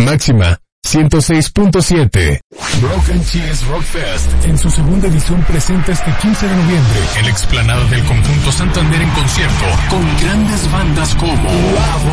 Máxima 106.7. Broken Cheese Rock Fest en su segunda edición presenta este 15 de noviembre en la explanada del Conjunto Santander en concierto con grandes bandas como